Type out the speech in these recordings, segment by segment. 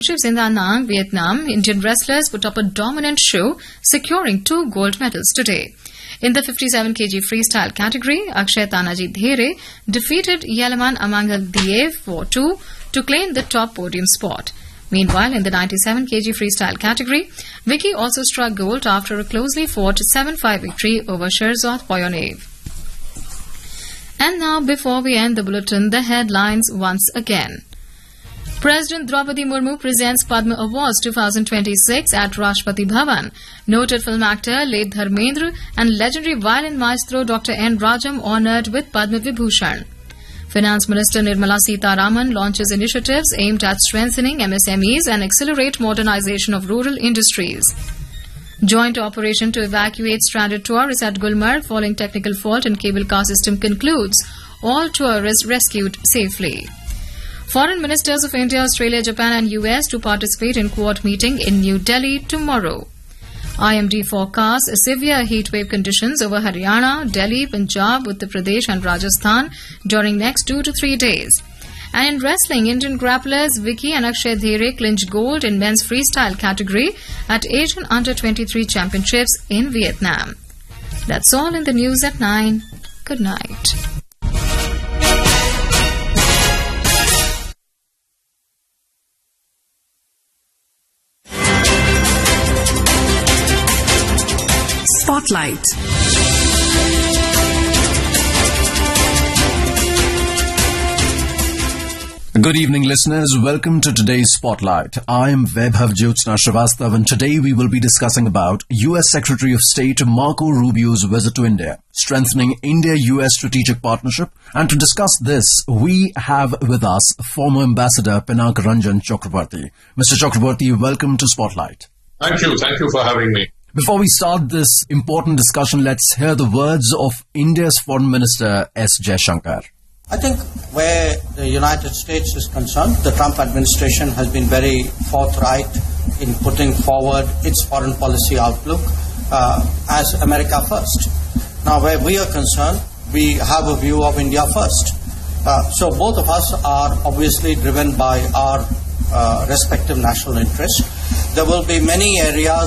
In Da Nang, Vietnam, Indian wrestlers put up a dominant show, securing 2 gold medals today. In the 57 kg freestyle category, Akshay Tanaji Dhere defeated Yelaman Amangal Diev 4-2 to claim the top podium spot. Meanwhile, in the 97 kg freestyle category, Vicky also struck gold after a closely fought 7-5 victory over Sherzod Poyonev. And now, before we end the bulletin, the headlines once again. President Draupadi Murmu presents Padma Awards 2026 at Rashtrapati Bhavan. Noted film actor late Dharmendra and legendary violin maestro Dr. N. Rajam honoured with Padma Vibhushan. Finance Minister Nirmala Sitharaman launches initiatives aimed at strengthening MSMEs and accelerate modernization of rural industries. Joint operation to evacuate stranded tourists at Gulmarg following technical fault in cable car system concludes. All tourists rescued safely. Foreign ministers of India, Australia, Japan and US to participate in Quad meeting in New Delhi tomorrow. IMD forecasts severe heatwave conditions over Haryana, Delhi, Punjab, Uttar Pradesh and Rajasthan during next 2 to 3 days. And in wrestling, Indian grapplers Vicky and Akshay Dhere clinched gold in men's freestyle category at Asian Under-23 Championships in Vietnam. That's all in the news at 9. Good night. Spotlight. Good evening, listeners. Welcome to today's Spotlight. I am Vaibhav Jyotsna Srivastav, and today we will be discussing about U.S. Secretary of State Marco Rubio's visit to India, strengthening India-U.S. strategic partnership. And to discuss this, we have with us former Ambassador Pinak Ranjan Chakrabarti. Mr. Chakrabarti, welcome to Spotlight. Thank you for having me. Before we start this important discussion, let's hear the words of India's Foreign Minister S. Jaishankar. I think where the United States is concerned, the Trump administration has been very forthright in putting forward its foreign policy outlook as America first. Now, where we are concerned, we have a view of India first. So both of us are obviously driven by our respective national interests. There will be many areas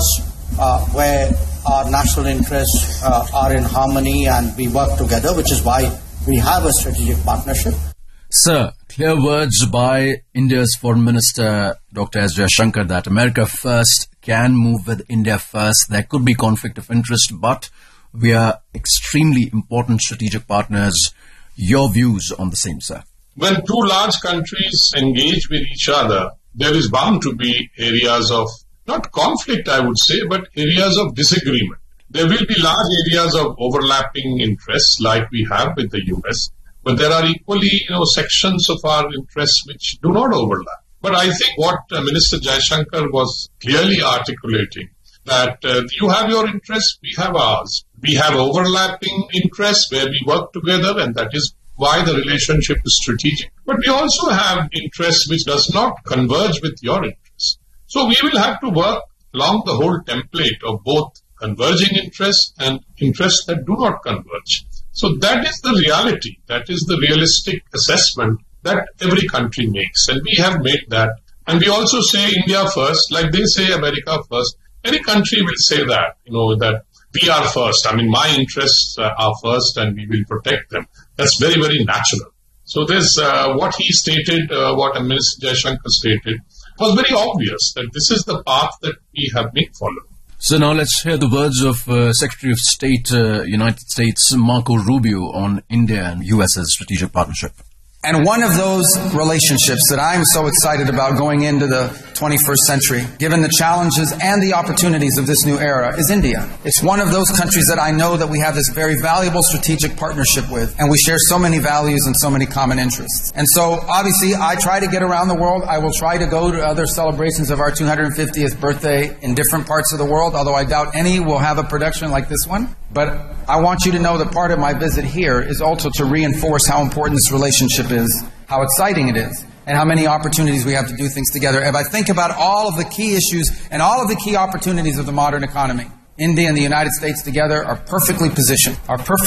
where our national interests are in harmony and we work together, which is why we have a strategic partnership. Sir, clear words by India's Foreign Minister Dr. S. Jaishankar that America first can move with India first. There could be conflict of interest, but we are extremely important strategic partners. Your views on the same, sir? When two large countries engage with each other, there is bound to be areas of, not conflict I would say, but areas of disagreement. There will be large areas of overlapping interests like we have with the US, but there are equally, sections of our interests which do not overlap. But I think what Minister Jaishankar was clearly articulating, that you have your interests, we have ours. We have overlapping interests where we work together, and that is why the relationship is strategic. But we also have interests which does not converge with your interests. So we will have to work along the whole template of both converging interests and interests that do not converge. So that is the reality. That is the realistic assessment that every country makes. And we have made that. And we also say India first, like they say America first. Any country will say that, that we are first. I mean, my interests are first and we will protect them. That's very, very natural. So there's what he stated, what Minister Jaishankar stated, was very obvious that this is the path that we have been following. So now let's hear the words of Secretary of State, United States, Marco Rubio on India and US's strategic partnership. And one of those relationships that I'm so excited about going into the 21st century, given the challenges and the opportunities of this new era, is India. It's one of those countries that I know that we have this very valuable strategic partnership with, and we share so many values and so many common interests. And so, obviously, I try to get around the world. I will try to go to other celebrations of our 250th birthday in different parts of the world, although I doubt any will have a production like this one. But I want you to know that part of my visit here is also to reinforce how important this relationship is, how exciting it is, and how many opportunities we have to do things together. If I think about all of the key issues and all of the key opportunities of the modern economy, India and the United States together are perfectly positioned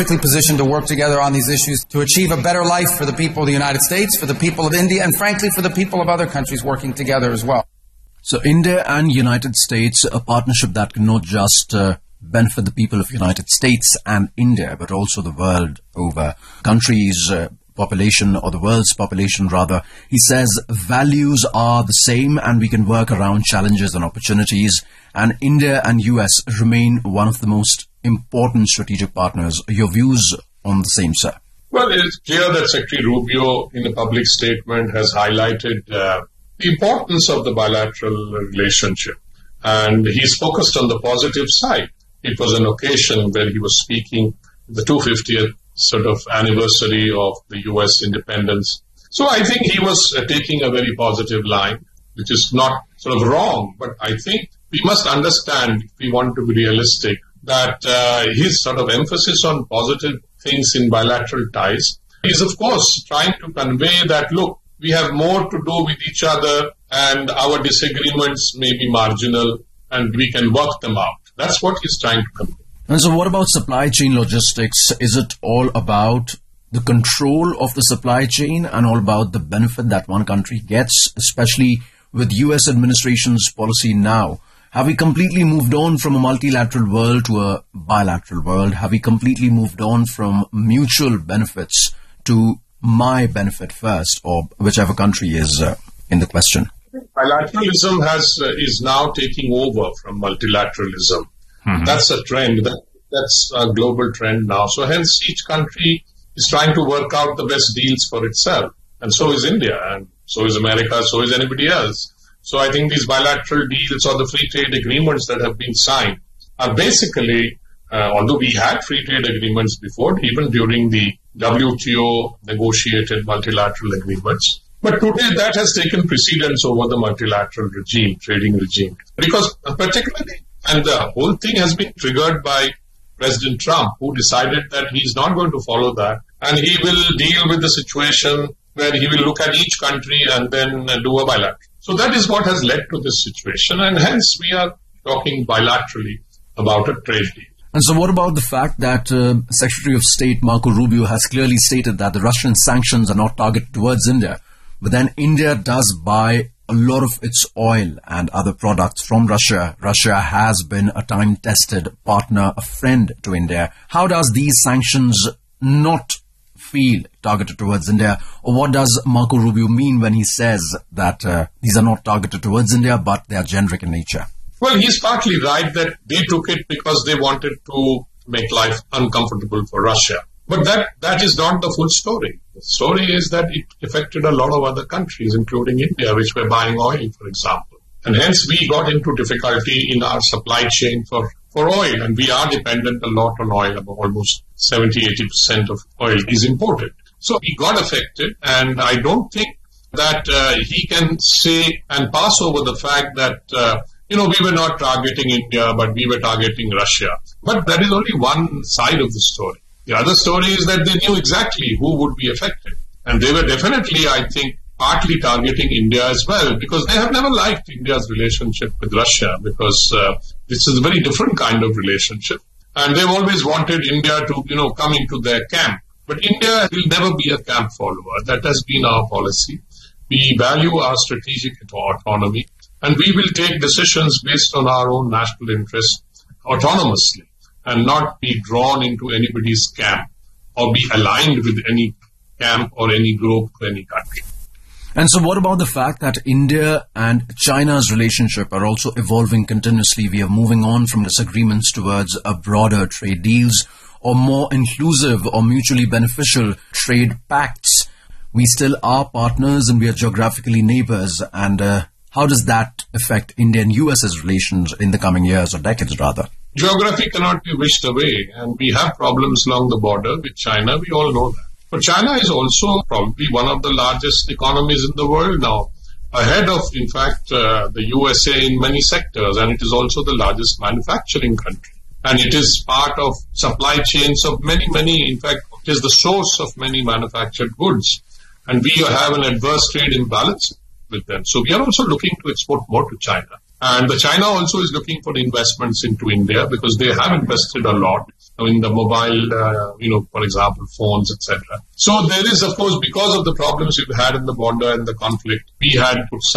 to work together on these issues to achieve a better life for the people of the United States, for the people of India, and frankly for the people of other countries working together as well. So India and United States, a partnership that can not just benefit the people of United States and India, but also the world over. Countries' population, or the world's population rather. He says values are the same and we can work around challenges and opportunities, and India and US remain one of the most important strategic partners. Your views on the same, sir? Well, it's clear that Secretary Rubio in a public statement has highlighted the importance of the bilateral relationship, and he's focused on the positive side. It was an occasion where he was speaking the 250th sort of anniversary of the US independence. So I think he was taking a very positive line, which is not sort of wrong, but I think we must understand, if we want to be realistic, that his sort of emphasis on positive things in bilateral ties is, of course, trying to convey that, look, we have more to do with each other and our disagreements may be marginal and we can work them out. That's what he's trying to convey. And so what about supply chain logistics? Is it all about the control of the supply chain and all about the benefit that one country gets, especially with US administration's policy now? Have we completely moved on from a multilateral world to a bilateral world? Have we completely moved on from mutual benefits to my benefit first, or whichever country is in the question? Bilateralism is now taking over from multilateralism. Mm-hmm. That's a trend. That's a global trend now. So hence each country is trying to work out the best deals for itself. And so is India, and so is America, so is anybody else. So I think these bilateral deals or the free trade agreements that have been signed are basically, although we had free trade agreements before, even during the WTO negotiated multilateral agreements, but today that has taken precedence over the multilateral regime, trading regime. Because particularly, and the whole thing has been triggered by President Trump, who decided that he's not going to follow that, and he will deal with the situation where he will look at each country and then do a bilateral. So that is what has led to this situation, and hence we are talking bilaterally about a trade deal. And so what about the fact that Secretary of State Marco Rubio has clearly stated that the Russian sanctions are not targeted towards India, but then India does buy a lot of its oil and other products from Russia. Russia has been a time-tested partner, a friend to India. How does these sanctions not feel targeted towards India? Or what does Marco Rubio mean when he says that these are not targeted towards India, but they are generic in nature? Well, he's partly right that they took it because they wanted to make life uncomfortable for Russia. But that is not the full story. The story is that it affected a lot of other countries, including India, which were buying oil, for example. And hence we got into difficulty in our supply chain for oil. And we are dependent a lot on oil. Almost 70-80% of oil is imported. So we got affected. And I don't think that he can say and pass over the fact that, we were not targeting India, but we were targeting Russia. But that is only one side of the story. The other story is that they knew exactly who would be affected. And they were definitely, I think, partly targeting India as well, because they have never liked India's relationship with Russia, because this is a very different kind of relationship. And they've always wanted India to, come into their camp. But India will never be a camp follower. That has been our policy. We value our strategic autonomy, and we will take decisions based on our own national interests autonomously, and not be drawn into anybody's camp or be aligned with any camp or any group or any country. And so what about the fact that India and China's relationship are also evolving continuously? We are moving on from disagreements towards a broader trade deals or more inclusive or mutually beneficial trade pacts. We still are partners and we are geographically neighbors. And how does that affect India and US's relations in the coming years or decades rather? Geography cannot be wished away, and we have problems along the border with China. We all know that. But China is also probably one of the largest economies in the world now, ahead of, in fact, the USA in many sectors, and it is also the largest manufacturing country. And it is part of supply chains of many, in fact, it is the source of many manufactured goods. And we have an adverse trade imbalance with them. So we are also looking to export more to China. And the China also is looking for investments into India because they have invested a lot in the mobile, for example, phones, etc. So there is, of course, because of the problems we've had in the border and the conflict, we had put some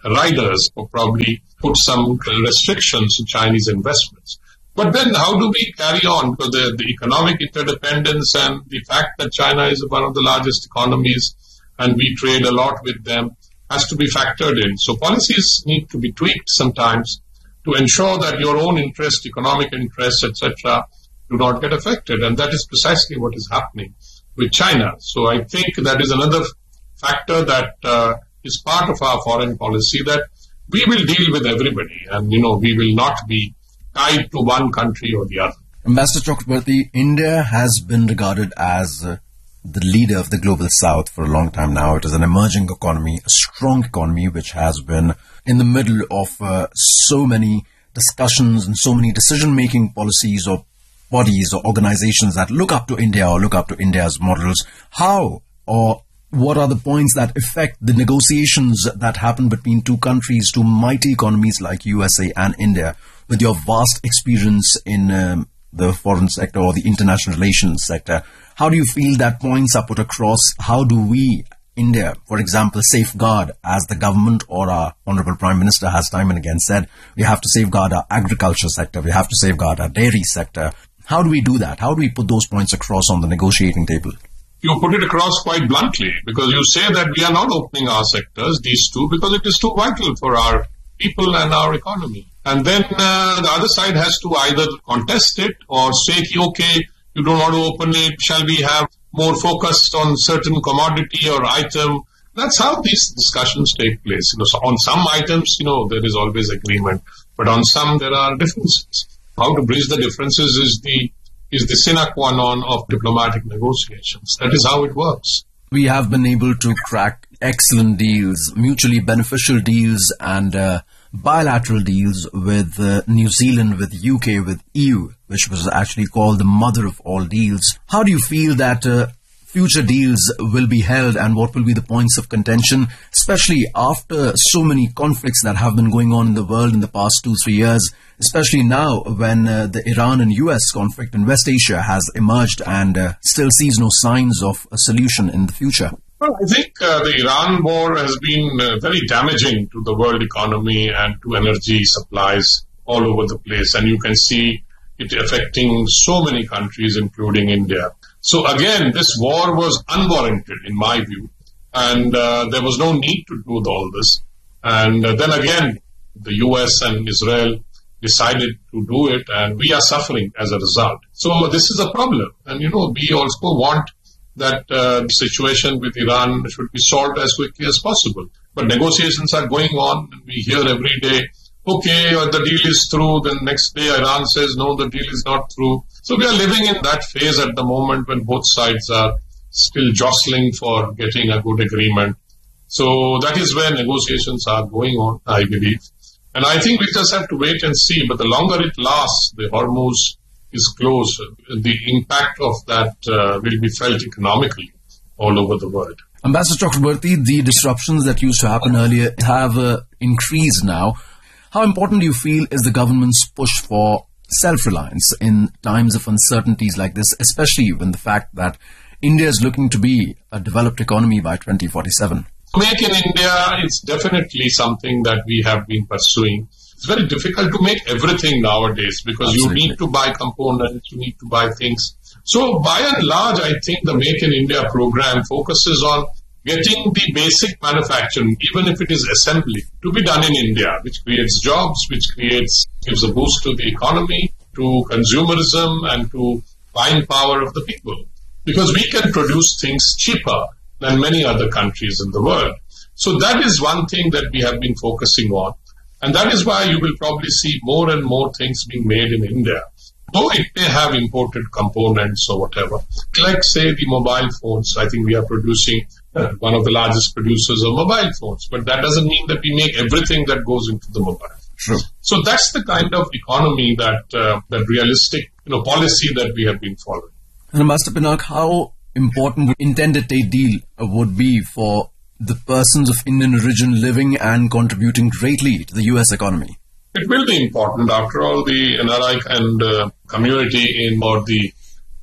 riders or probably put some restrictions on Chinese investments. But then how do we carry on? Because the economic interdependence and the fact that China is one of the largest economies and we trade a lot with them has to be factored in. So policies need to be tweaked sometimes to ensure that your own interest, economic interests, etc., do not get affected. And that is precisely what is happening with China. So I think that is another factor that is part of our foreign policy, that we will deal with everybody and, we will not be tied to one country or the other. Ambassador Chakrabarti, India has been regarded as the leader of the global south for a long time now. It is an emerging economy, a strong economy, which has been in the middle of so many discussions and so many decision-making policies or bodies or organizations that look up to India or look up to India's models. How or what are the points that affect the negotiations that happen between two countries, two mighty economies like USA and India? With your vast experience in the foreign sector or the international relations sector, how do you feel that points are put across? How do we, India, for example, safeguard, as the government or our Honorable Prime Minister has time and again said, we have to safeguard our agriculture sector, we have to safeguard our dairy sector. How do we do that? How do we put those points across on the negotiating table? You put it across quite bluntly, because you say that we are not opening our sectors, these two, because it is too vital for our people and our economy. And then the other side has to either contest it or say, okay, you don't want to open it, shall we have more focused on certain commodity or item? That's how these discussions take place. So on some items, there is always agreement, but on some there are differences. How to bridge the differences is the sine qua non of diplomatic negotiations. That is how it works. We have been able to crack excellent deals, mutually beneficial deals and bilateral deals with New Zealand, with UK, with EU, which was actually called the mother of all deals. How do you feel that future deals will be held and what will be the points of contention, especially after so many conflicts that have been going on in the world in the past 2-3 years, especially now when the Iran and US conflict in West Asia has emerged and still sees no signs of a solution in the future? Well, I think the Iran war has been very damaging to the world economy and to energy supplies all over the place. And you can see it affecting so many countries, including India. So again, this war was unwarranted in my view. And there was no need to do all this. And then again, the US and Israel decided to do it, and we are suffering as a result. So this is a problem. And, we also want that the situation with Iran should be solved as quickly as possible. But negotiations are going on, and we hear every day, okay, the deal is through, then next day Iran says, no, the deal is not through. So we are living in that phase at the moment when both sides are still jostling for getting a good agreement. So that is where negotiations are going on, I believe. And I think we just have to wait and see. But the longer it lasts, the Hormuz is closed, the impact of that will be felt economically all over the world. Ambassador Chakrabarti, the disruptions that used to happen earlier have increased now. How important do you feel is the government's push for self-reliance in times of uncertainties like this, especially when the fact that India is looking to be a developed economy by 2047? Make in India is definitely something that we have been pursuing. It's very difficult to make everything nowadays because Absolutely. You need to buy components, you need to buy things. So by and large, I think the Make in India program focuses on getting the basic manufacturing, even if it is assembly, to be done in India, which creates jobs, which gives a boost to the economy, to consumerism and to buying power of the people. Because we can produce things cheaper than many other countries in the world. So that is one thing that we have been focusing on. And that is why you will probably see more and more things being made in India. Though it may have imported components or whatever. Like, say, the mobile phones. I think we are producing one of the largest producers of mobile phones. But that doesn't mean that we make everything that goes into the mobile. True. So that's the kind of economy that realistic policy that we have been following. And Ambassador Pinnock, how important the intended trade deal would be for the persons of Indian origin living and contributing greatly to the US economy? It will be important. After all, the NRI and community or the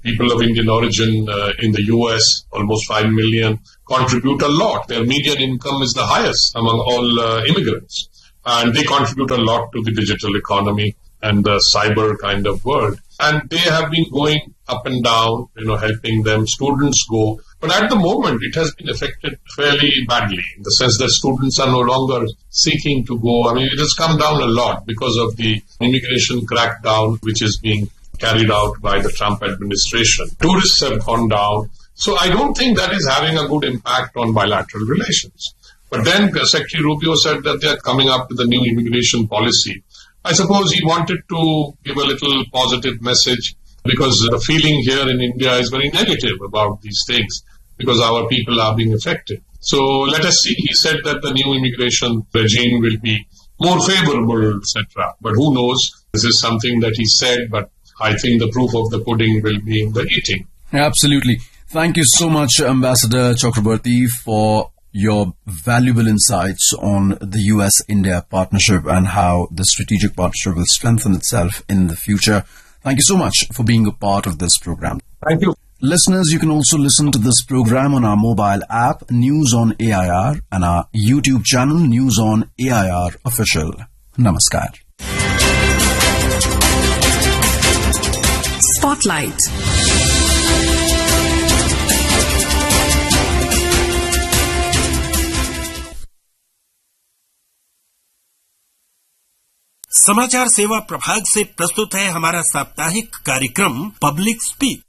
people of Indian origin in the US, almost 5 million, contribute a lot. Their median income is the highest among all immigrants. And they contribute a lot to the digital economy and the cyber kind of world. And they have been going up and down, helping them. Students go. But at the moment, it has been affected fairly badly in the sense that students are no longer seeking to go. I mean, it has come down a lot because of the immigration crackdown, which is being carried out by the Trump administration. Tourists have gone down. So I don't think that is having a good impact on bilateral relations. But then Secretary Rubio said that they are coming up with a new immigration policy. I suppose he wanted to give a little positive message because the feeling here in India is very negative about these things because our people are being affected. So let us see. He said that the new immigration regime will be more favorable, etc. But who knows? This is something that he said, but I think the proof of the pudding will be in the eating. Absolutely. Thank you so much, Ambassador Chakrabarti, for your valuable insights on the US-India partnership and how the strategic partnership will strengthen itself in the future. Thank you so much for being a part of this program. Thank you. Listeners, you can also listen to this program on our mobile app, News on AIR, and our YouTube channel, News on AIR Official. Namaskar. Spotlight. समाचार सेवा प्रभाग से प्रस्तुत है हमारा साप्ताहिक कार्यक्रम public speak.